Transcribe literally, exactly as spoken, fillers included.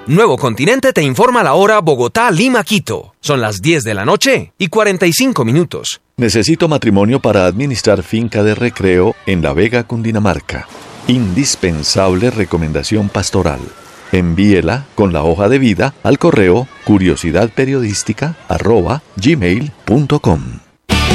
Nuevo Continente te informa la hora Bogotá, Lima, Quito. Son las diez de la noche y cuarenta y cinco minutos. Necesito matrimonio para administrar finca de recreo en La Vega, Cundinamarca. Indispensable recomendación pastoral. Envíela con la hoja de vida al correo curiosidadperiodística arroba gmail punto com.